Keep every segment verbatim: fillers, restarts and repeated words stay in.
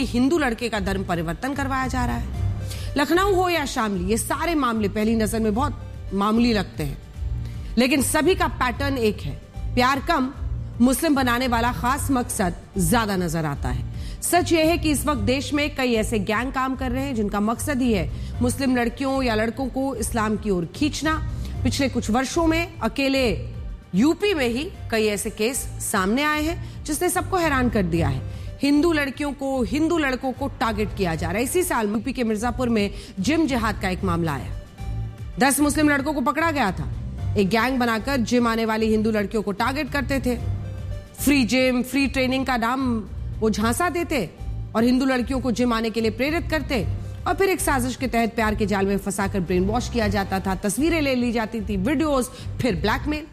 हिंदू लड़के का धर्म परिवर्तन करवाया जा रहा है। लखनऊ हो या शामली, ये सारे मामले पहली नजर में बहुत मामूली लगते हैं, लेकिन सभी का पैटर्न एक है। प्यार कम, मुस्लिम बनाने वाला खास मकसद ज्यादा नजर आता है। सच यह है कि इस वक्त देश में कई ऐसे गैंग काम कर रहे हैं जिनका मकसद ही है मुस्लिम लड़कियों या लड़कों को इस्लाम की ओर खींचना। पिछले कुछ वर्षों में अकेले यूपी में ही कई ऐसे केस सामने आए हैं जिसने सबको हैरान कर दिया है। हिंदू लड़कियों को, हिंदू लड़कों को टारगेट किया जा रहा है। इसी साल यूपी के मिर्जापुर में जिम जिहाद का एक मामला आया। दस मुस्लिम लड़कों को पकड़ा गया था। एक गैंग बनाकर जिम आने वाली हिंदू लड़कियों को टारगेट करते थे। फ्री जिम, फ्री ट्रेनिंग का नाम वो झांसा देते और हिंदू लड़कियों को जिम आने के लिए प्रेरित करते और फिर एक साजिश के तहत प्यार के जाल में फंसाकर ब्रेन वॉश किया जाता था। तस्वीरें ले ली जाती थी, वीडियोस, फिर ब्लैकमेल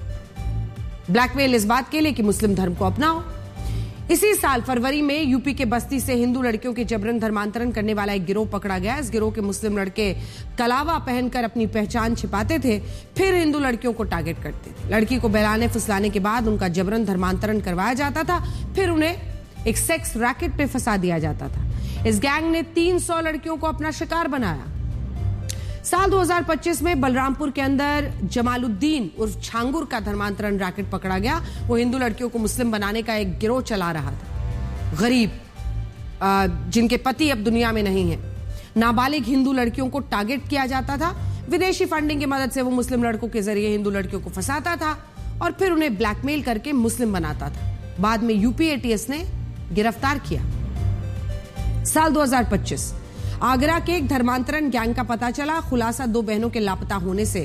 ब्लैकमेल इस बात के लिए कि मुस्लिम धर्म को अपनाओ। इसी साल फरवरी में यूपी के बस्ती से हिंदू लड़कियों के जबरन धर्मांतरण करने वाला एक गिरोह पकड़ा गया। इस गिरोह के मुस्लिम लड़के कलावा पहनकर अपनी पहचान छिपाते थे, फिर हिंदू लड़कियों को टारगेट करते थे। लड़की को बहलाने फुसलाने के बाद उनका जबरन धर्मांतरण करवाया जाता था, फिर उन्हें एक सेक्स रैकेट पे फंसा दिया जाता था। इस गैंग ने तीन सौ लड़कियों को अपना शिकार बनाया। साल दो हज़ार पच्चीस में बलरामपुर के अंदर जमालुद्दीन उर्फ छांगुर का धर्मांतरण रैकेट पकड़ा गया। वो हिंदू लड़कियों को मुस्लिम बनाने का एक गिरोह चला रहा था। गरीब, जिनके पति अब दुनिया में नहीं है, नाबालिग हिंदू लड़कियों को टारगेट किया जाता था। विदेशी फंडिंग की मदद से वो मुस्लिम लड़कों के जरिए हिंदू लड़कियों को फंसाता था और फिर उन्हें ब्लैकमेल करके मुस्लिम बनाता था। बाद में यूपी एटीएस ने गिरफ्तार किया। साल दो हज़ार पच्चीस आगरा के एक धर्मांतरण गैंग का पता चला। खुलासा दो बहनों के लापता होने से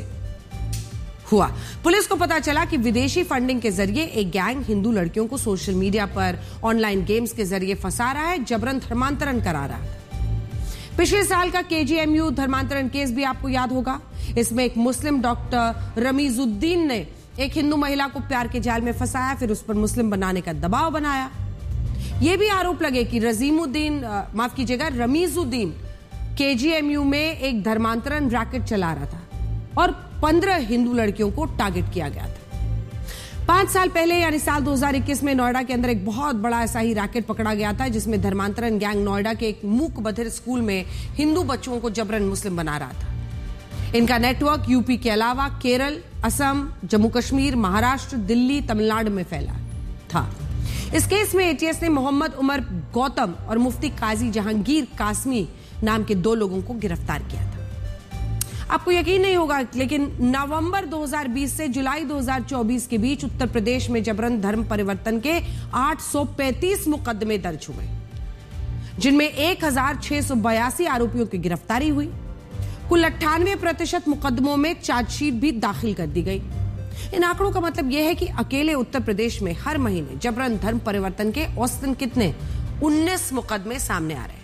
हुआ। पुलिस को पता चला कि विदेशी फंडिंग के जरिए एक गैंग हिंदू लड़कियों को सोशल मीडिया पर ऑनलाइन गेम्स के जरिए फंसा रहा है, जबरन धर्मांतरण करा रहा है। पिछले साल का केजीएमयू धर्मांतरण केस भी आपको याद होगा। इसमें एक मुस्लिम डॉक्टर रमीजुद्दीन ने एक हिंदू महिला को प्यार के जाल में फंसाया, फिर उस पर मुस्लिम बनाने का दबाव बनाया। यह भी आरोप लगे कि रजीमुद्दीन, माफ कीजिएगा, रमीजुद्दीन केजीएमयू में एक धर्मांतरण रैकेट चला रहा था और पंद्रह हिंदू लड़कियों को टारगेट किया गया था। पांच साल पहले यानी साल दो हज़ार इक्कीस में नोएडा के अंदर एक बहुत बड़ा ऐसा ही रैकेट पकड़ा गया था, जिसमें धर्मांतरण गैंग नोएडा के एक मूक बधिर स्कूल में हिंदू बच्चों को जबरन मुस्लिम बना रहा था। इनका नेटवर्क यूपी के अलावा केरल, असम, जम्मू कश्मीर, महाराष्ट्र, दिल्ली, तमिलनाडु में फैला था। इस केस में एटीएस ने मोहम्मद उमर गौतम और मुफ्ती काजी जहांगीर कासमी नाम के दो लोगों को गिरफ्तार किया था। आपको यकीन नहीं होगा, लेकिन नवंबर दो हज़ार बीस से जुलाई दो हज़ार चौबीस के बीच उत्तर प्रदेश में जबरन धर्म परिवर्तन के आठ सौ पैंतीस मुकदमे दर्ज हुए, जिनमें एक हजार छह सौ बयासी आरोपियों की गिरफ्तारी हुई। कुल अट्ठानवे प्रतिशत मुकदमों में चार्जशीट भी दाखिल कर दी गई। इन आंकड़ों का मतलब यह है कि अकेले उत्तर प्रदेश में हर महीने जबरन धर्म परिवर्तन के औसतन कितने उन्नीस मुकदमे सामने आ रहे हैं।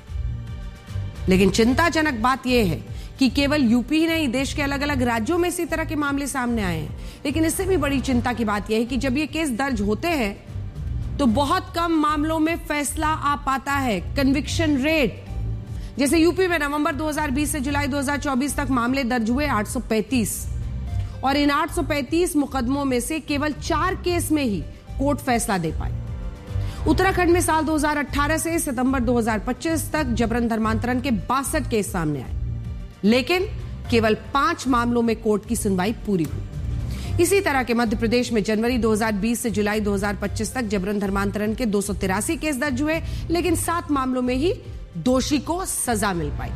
लेकिन चिंताजनक बात यह है कि केवल यूपी ही नहीं, देश के अलग अलग राज्यों में इसी तरह के मामले सामने आए हैं। लेकिन इससे भी बड़ी चिंता की बात यह है कि जब ये केस दर्ज होते हैं तो बहुत कम मामलों में फैसला आ पाता है। कन्विक्शन रेट, जैसे यूपी में नवंबर दो हज़ार बीस से जुलाई दो हज़ार चौबीस तक मामले दर्ज हुए आठ सौ पैंतीस, और इन आठ सौ पैंतीस मुकदमों में से केवल चार केस में ही कोर्ट फैसला दे पाई। उत्तराखंड में साल दो हज़ार अठारह से सितंबर दो हज़ार पच्चीस तक जबरन धर्मांतरण के बासठ केस सामने आए, लेकिन केवल पांच मामलों में कोर्ट की सुनवाई पूरी हुई। इसी तरह के मध्य प्रदेश में जनवरी दो हज़ार बीस से जुलाई दो हज़ार पच्चीस तक जबरन धर्मांतरण के दो सौ तिरासी केस दर्ज हुए, लेकिन सात मामलों में ही दोषी को सजा मिल पाई।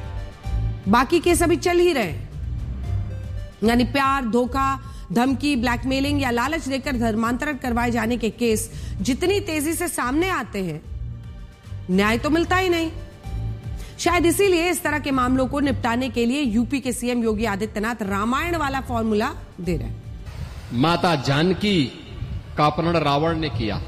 बाकी केस अभी चल ही रहे हैं। यानी प्यार, धोखा, धमकी, ब्लैकमेलिंग या लालच देकर धर्मांतरण करवाए जाने के केस जितनी तेजी से सामने आते हैं, न्याय तो मिलता ही नहीं। शायद इसीलिए इस तरह के मामलों को निपटाने के लिए यूपी के सीएम योगी आदित्यनाथ रामायण वाला फॉर्मूला दे रहे हैं। माता जानकी का अपहरण रावण ने किया,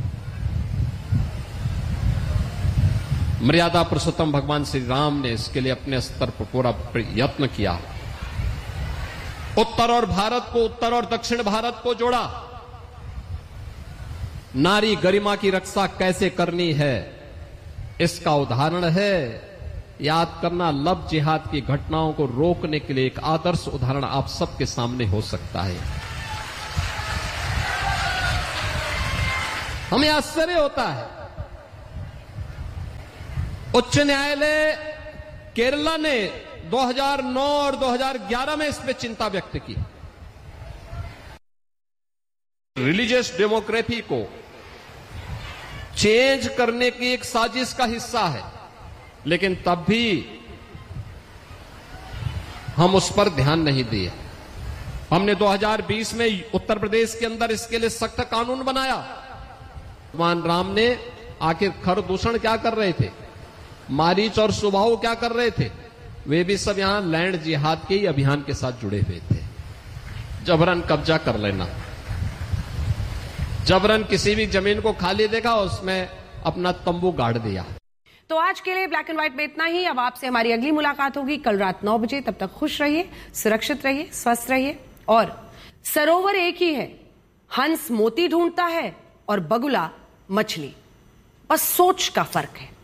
मर्यादा पुरुषोत्तम भगवान श्री राम ने इसके लिए अपने स्तर पर पूरा यत्न किया। उत्तर और भारत को, उत्तर और दक्षिण भारत को जोड़ा। नारी गरिमा की रक्षा कैसे करनी है, इसका उदाहरण है। याद करना, लव जिहाद की घटनाओं को रोकने के लिए एक आदर्श उदाहरण आप सबके सामने हो सकता है। हमें आश्चर्य होता है उच्च न्यायालय केरला ने दो हज़ार नौ और दो हज़ार ग्यारह में इस पे चिंता व्यक्त की। रिलीजियस डेमोक्रेसी को चेंज करने की एक साजिश का हिस्सा है, लेकिन तब भी हम उस पर ध्यान नहीं दिए। हमने दो हज़ार बीस में उत्तर प्रदेश के अंदर इसके लिए सख्त कानून बनाया। भगवान राम ने आखिर खर दूषण क्या कर रहे थे, मारीच और सुबाहु क्या कर रहे थे, वे भी सब यहां लैंड जिहाद के ही अभियान के साथ जुड़े हुए थे। जबरन कब्जा कर लेना, जबरन किसी भी जमीन को खाली देखा उसमें अपना तंबू गाड़ दिया। तो आज के लिए ब्लैक एंड व्हाइट में इतना ही। अब आपसे हमारी अगली मुलाकात होगी कल रात नौ बजे। तब तक खुश रहिए, सुरक्षित रहिए, स्वस्थ रहिए। और सरोवर एक ही है, हंस मोती ढूंढता है और बगुला मछली, बस सोच का फर्क है।